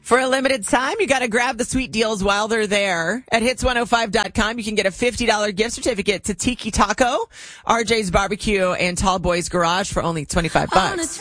For a limited time, you got to grab the sweet deals while they're there. At hits105.com, you can get a $50 gift certificate to Tiki Taco, RJ's Barbecue, and Tall Boys Garage for only $25.